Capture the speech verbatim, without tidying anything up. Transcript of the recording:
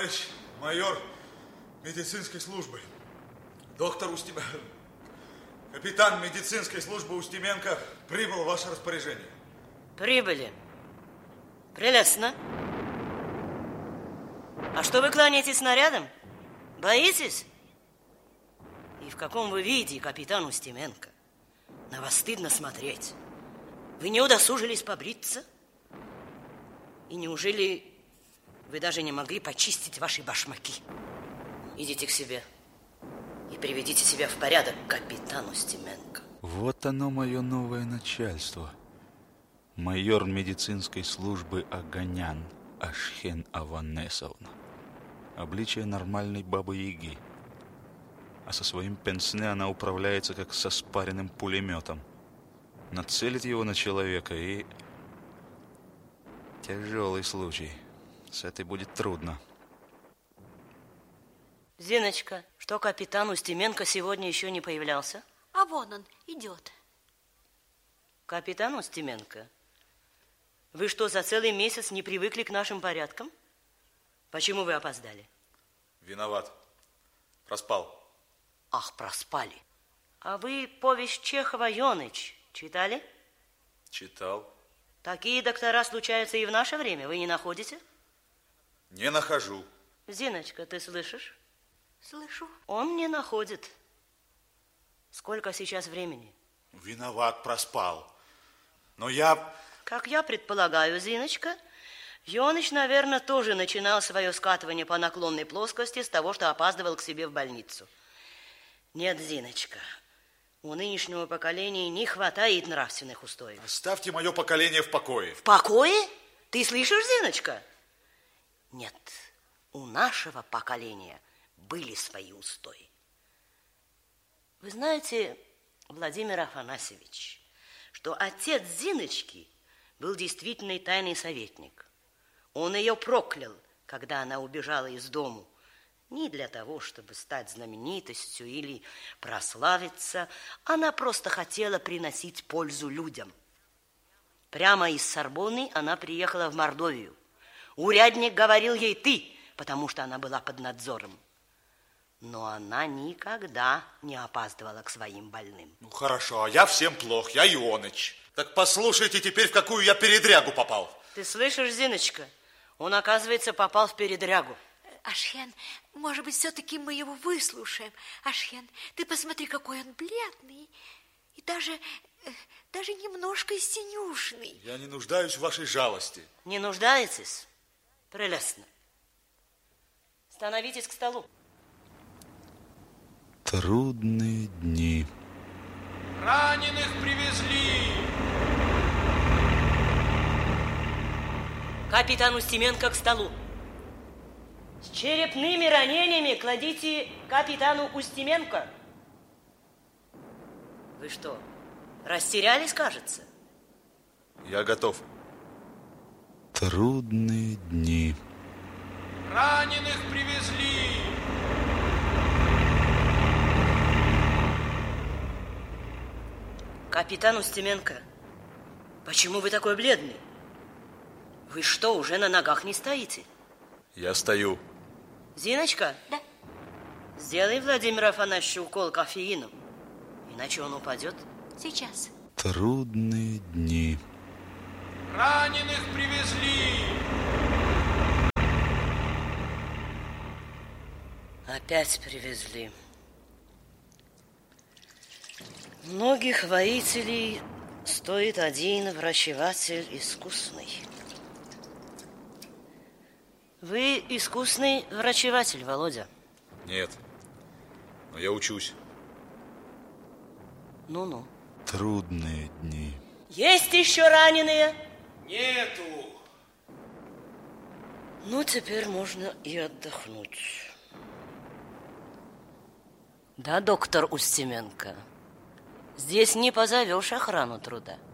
Товарищ майор медицинской службы, доктор Устименко, капитан медицинской службы Устименко прибыл в ваше распоряжение. Прибыли. Прелестно. А что вы кланяетесь снарядом? Боитесь? И в каком вы виде, капитан Устименко? На вас стыдно смотреть. Вы не удосужились побриться? И неужели вы даже не могли почистить ваши башмаки? Идите к себе и приведите себя в порядок, капитан Устименко. Вот оно, мое новое начальство. Майор медицинской службы Оганян Ашхен Аванесовна. Обличие нормальной бабы-яги. А со своим пенсне она управляется, как со спаренным пулеметом. Нацелит его на человека и... Тяжелый случай. С этой будет трудно. Зиночка, что капитан Устименко сегодня еще не появлялся? А вон он идет. Капитан Устименко, вы что, за целый месяц не привыкли к нашим порядкам? Почему вы опоздали? Виноват. Проспал. Ах, проспали. А вы повесть Чехова «Ёныч» читали? Читал. Такие доктора случаются и в наше время, вы не находите? Не нахожу. Зиночка, ты слышишь? Слышу. Он не находит. Сколько сейчас времени? Виноват, проспал. Но я... Как я предполагаю, Зиночка, Ёныч, наверное, тоже начинал свое скатывание по наклонной плоскости с того, что опаздывал к себе в больницу. Нет, Зиночка, у нынешнего поколения не хватает нравственных устоев. Оставьте мое поколение в покое. В покое? Ты слышишь, Зиночка? Нет, у нашего поколения были свои устои. Вы знаете, Владимир Афанасьевич, что отец Зиночки был действительно тайный советник. Он ее проклял, когда она убежала из дому. Не для того, чтобы стать знаменитостью или прославиться. Она просто хотела приносить пользу людям. Прямо из Сорбонны она приехала в Мордовию. Урядник говорил ей «ты», потому что она была под надзором. Но она никогда не опаздывала к своим больным. Ну, хорошо, а я всем плох, я Ионыч. Так послушайте теперь, в какую я передрягу попал. Ты слышишь, Зиночка? Он, оказывается, попал в передрягу. Ашхен, может быть, все-таки мы его выслушаем. Ашхен, ты посмотри, какой он бледный. И даже, даже немножко синюшный. Я не нуждаюсь в вашей жалости. Не нуждаетесь? Прелестно. Становитесь к столу. Трудные дни. Раненых привезли. Капитан Устименко к столу. С черепными ранениями кладите капитану Устименко. Вы что, растерялись, кажется? Я готов. Трудные дни. Раненых привезли. Капитан Устименко, почему вы такой бледный? Вы что, уже на ногах не стоите? Я стою. Зиночка? Да. Сделай Владимиру Афанасьевичу укол кофеином, иначе он упадет. Сейчас. Трудные дни. Раненых привезли. Опять привезли. Многих воителей стоит один врачеватель искусный. Вы искусный врачеватель, Володя? Нет, но я учусь. Ну-ну. Трудные дни. Есть еще раненые? Нету. Ну, теперь можно и отдохнуть. Да, доктор Устименко, здесь не позовешь охрану труда.